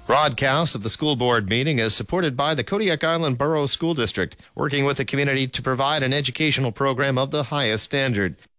Broadcast of the school board meeting is supported by the Kodiak Island Borough School District, working with the community to provide an educational program of the highest standard.